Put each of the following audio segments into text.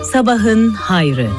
Sabahın hayrı.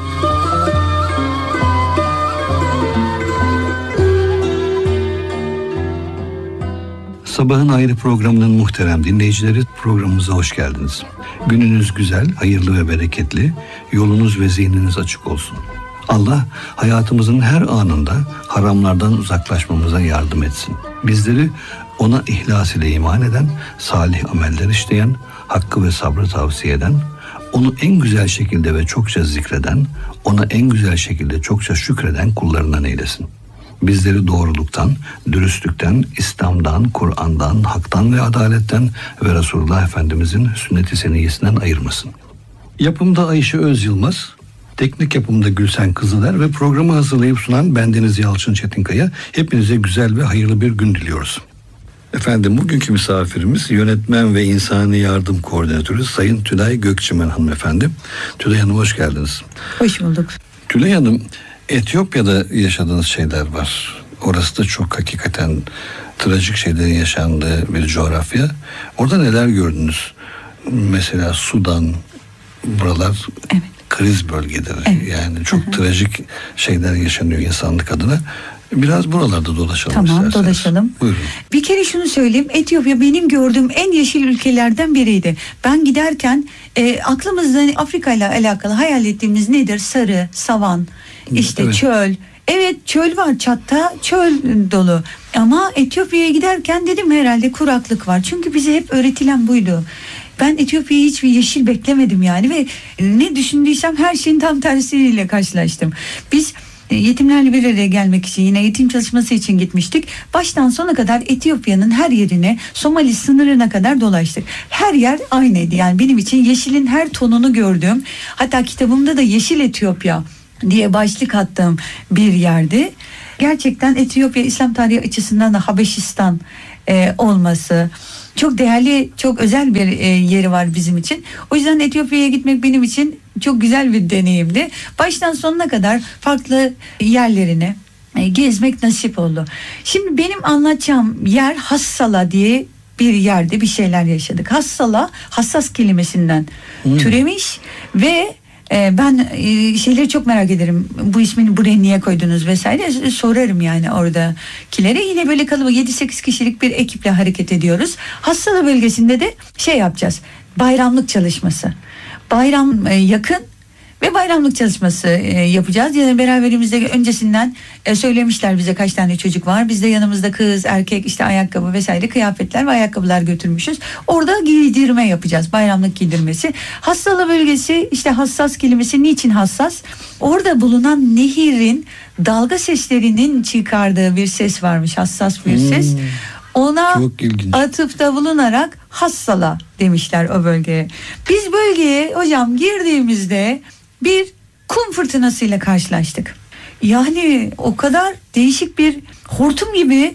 Sabahın Hayrı programının muhterem dinleyicileri, programımıza hoş geldiniz. Gününüz güzel, hayırlı ve bereketli, yolunuz ve zihniniz açık olsun. Allah hayatımızın her anında haramlardan uzaklaşmamıza yardım etsin. Bizleri ona ihlas ile iman eden, salih ameller işleyen, hakkı ve sabrı tavsiye eden, onu en güzel şekilde ve çokça zikreden, ona en güzel şekilde çokça şükreden kullarından eylesin. Bizleri doğruluktan, dürüstlükten, İslam'dan, Kur'an'dan, haktan ve adaletten ve Resulullah Efendimizin sünnet-i seniyyesinden ayırmasın. Yapımda Ayşe Özyılmaz, teknik yapımda Gülsen Kızıler ve programı hazırlayıp sunan bendeniz Yalçın Çetinkaya. Hepinize güzel ve hayırlı bir gün diliyoruz. Efendim, bugünkü misafirimiz yönetmen ve insani yardım koordinatörü Sayın Tülay Gökçemen hanımefendi. Tülay Hanım, hoş geldiniz. Hoş bulduk. Tülay Hanım, Etiyopya'da yaşadığınız şeyler var. Orası da çok hakikaten trajik şeylerin yaşandığı bir coğrafya. Orada neler gördünüz? Mesela Sudan, buralar evet, kriz bölgeleri. Evet. Yani çok trajik şeyler yaşanıyor insanlık adına. Biraz buralarda dolaşalım. Tamam, isterseniz. Dolaşalım. Buyurun. Bir kere şunu söyleyeyim. Etiyopya benim gördüğüm en yeşil ülkelerden biriydi. Ben giderken aklımızda Afrika ile alakalı hayal ettiğimiz nedir? Sarı, savan, işte evet, çöl. Evet, çöl var, Çat'ta çöl dolu. Ama Etiyopya'ya giderken dedim herhalde kuraklık var. Çünkü bize hep öğretilen buydu. Ben Etiyopya'yı hiçbir yeşil beklemedim yani ve ne düşündüysem her şeyin tam tersiyle karşılaştım. Biz yetimlerle bir araya gelmek için, yine eğitim çalışması için gitmiştik. Baştan sona kadar Etiyopya'nın her yerine, Somali sınırına kadar dolaştık. Her yer aynıydı. Yani benim için yeşilin her tonunu gördüm. Hatta kitabımda da Yeşil Etiyopya diye başlık attığım bir yerdi. Gerçekten Etiyopya İslam tarihi açısından da Habeşistan olması çok değerli, çok özel bir yeri var bizim için. O yüzden Etiyopya'ya gitmek benim için çok güzel bir deneyimdi. Baştan sonuna kadar farklı yerlerini gezmek nasip oldu. Şimdi benim anlatacağım yer Hassala diye bir yerde bir şeyler yaşadık. Hassala, hassas kelimesinden türemiş ve ben şeyleri çok merak ederim. Bu ismini buraya niye koydunuz vesaire sorarım yani oradakilere. Yine böyle kalabalık 7-8 kişilik bir ekiple hareket ediyoruz. Hassala bölgesinde de şey yapacağız. Bayramlık çalışması. Bayram yakın ve bayramlık çalışması yapacağız. Yani beraberimizde öncesinden söylemişler bize kaç tane çocuk var. Biz de yanımızda kız, erkek, işte ayakkabı vesaire kıyafetler ve ayakkabılar götürmüşüz. Orada giydirme yapacağız. Bayramlık giydirmesi. Hassala bölgesi, işte hassas kelimesi niçin hassas? Orada bulunan nehirin dalga seslerinin çıkardığı bir ses varmış. Hassas bir ses. Ona atıfta bulunarak Hassala demişler o bölgeye. Biz bölgeye hocam girdiğimizde bir kum fırtınasıyla karşılaştık. Yani o kadar değişik bir hortum gibi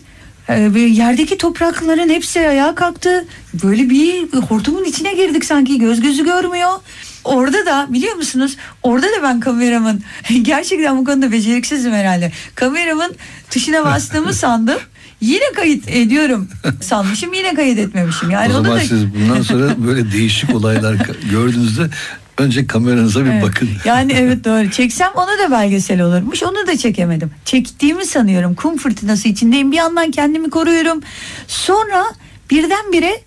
yerdeki toprakların hepsi ayağa kalktı. Böyle bir hortumun içine girdik, sanki göz gözü görmüyor. Orada da biliyor musunuz, orada da ben kameramın gerçekten bu konuda beceriksizim herhalde. Kameramın tuşuna bastığımı sandım. Yine kayıt ediyorum sanmışım, yine kayıt etmemişim. Yani o zaman da... siz bundan sonra böyle değişik olaylar gördüğünüzde önce kameranıza bir bakın. Yani evet, doğru. Çeksem ona da belgesel olurmuş. Onu da çekemedim. Çektiğimi sanıyorum. Kum fırtınası içindeyim. Bir yandan kendimi koruyorum. Sonra birdenbire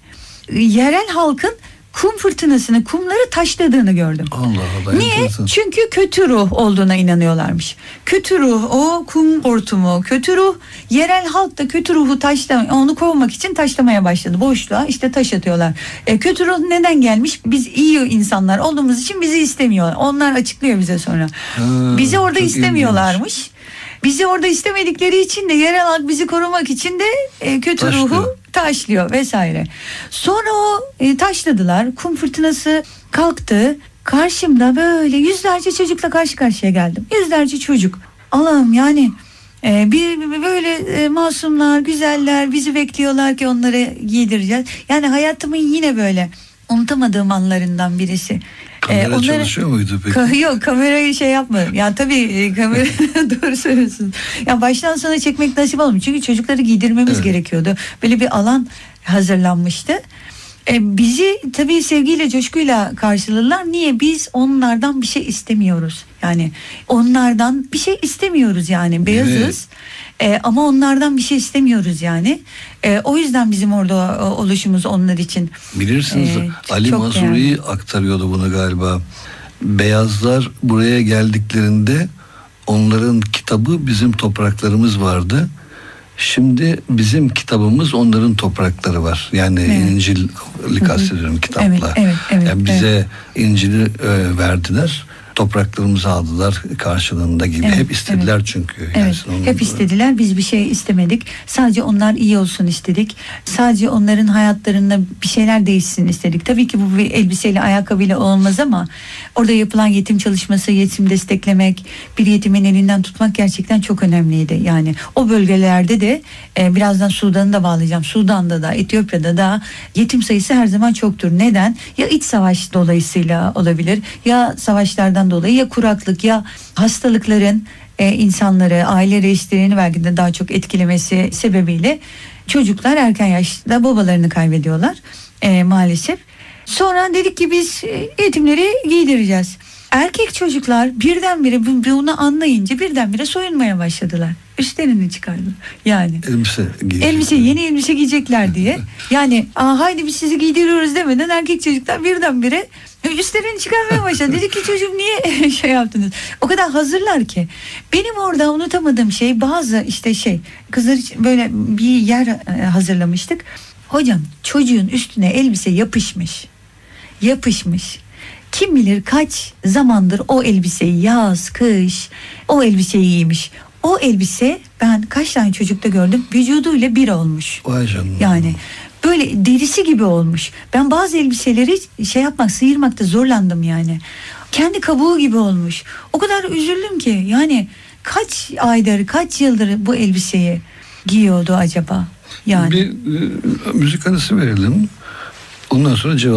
yerel halkın kum fırtınasını, kumları taşladığını gördüm. Allah Allah. Niye? Enteresan. Çünkü kötü ruh olduğuna inanıyorlarmış. Kötü ruh, o kum hortumu, kötü ruh. Yerel halk da kötü ruhu onu kovmak için taşlamaya başladı. Boşluğa işte taş atıyorlar. Kötü ruh neden gelmiş? Biz iyi insanlar olduğumuz için bizi istemiyorlar. Onlar açıklıyor bize sonra. Bizi orada istemiyorlarmış. İlginç. Bizi orada istemedikleri için de yerel halk bizi korumak için de kötü ruhu taşlıyor vesaire. Sonra o taşladılar. Kum fırtınası kalktı. Karşımda böyle yüzlerce çocukla karşı karşıya geldim. Yüzlerce çocuk. Allah'ım yani bir böyle masumlar, güzeller bizi bekliyorlar ki onları giydireceğiz. Yani hayatımın yine böyle unutamadığım anlarından birisi. Kamera çalışıyor muydu peki? Yok, kamerayı şey yapmadım. Yani tabii kamera doğru söylüyorsun. Ya baştan sona çekmek nasip olmuyor. Çünkü çocukları giydirmemiz gerekiyordu. Böyle bir alan hazırlanmıştı. Bizi tabii sevgiyle, coşkuyla karşıladılar. Niye? Biz onlardan bir şey istemiyoruz. Yani onlardan bir şey istemiyoruz yani. Beyazız. Ama onlardan bir şey istemiyoruz yani. O yüzden bizim orada oluşumuz onlar için. Bilirsiniz Ali Mazrui aktarıyordu bunu galiba. Beyazlar buraya geldiklerinde onların kitabı bizim topraklarımız vardı. Şimdi bizim kitabımız onların toprakları var. Yani İncil'i kastediyorum kitapla. Yani bize İncil'i verdiler. Topraklarımızı aldılar karşılığında gibi. Hep istediler çünkü. Yani hep istediler. Biz bir şey istemedik. Sadece onlar iyi olsun istedik. Sadece onların hayatlarında bir şeyler değişsin istedik. Tabii ki bu bir elbiseyle, ayakkabıyla olmaz ama orada yapılan yetim çalışması, yetim desteklemek, bir yetimin elinden tutmak gerçekten çok önemliydi. Yani o bölgelerde de birazdan Sudan'ı da bağlayacağım. Sudan'da da, Etiyopya'da da yetim sayısı her zaman çoktur. Neden? Ya iç savaş dolayısıyla olabilir, ya savaşlardan dolayı, ya kuraklık, ya hastalıkların insanları, aile reislerini belki de daha çok etkilemesi sebebiyle çocuklar erken yaşta babalarını kaybediyorlar maalesef. Sonra dedik ki biz yetimleri giydireceğiz. Erkek çocuklar birdenbire bunu anlayınca birdenbire soyunmaya başladılar. Üstlerini çıkardı. Yani yeni elbise giyecekler diye. Yani haydi biz sizi giydiriyoruz demeden erkek çocuklar birdenbire üstlerini çıkarmaya başladı. Dedik ki çocuğum niye şey yaptınız? O kadar hazırlar ki. Benim orada unutamadığım şey bazı kızlar için böyle bir yer hazırlamıştık. Hocam çocuğun üstüne elbise yapışmış. Kim bilir kaç zamandır o elbiseyi, yaz, kış o elbiseyi giymiş. O elbise, ben kaç tane çocukta gördüm, vücuduyla bir olmuş. Vay canına. Yani böyle derisi gibi olmuş. Ben bazı elbiseleri sıyırmakta zorlandım yani. Kendi kabuğu gibi olmuş. O kadar üzüldüm ki yani kaç aydır, kaç yıldır bu elbiseyi giyiyordu acaba? Yani. Bir müzik arası verelim. Ondan sonra cevap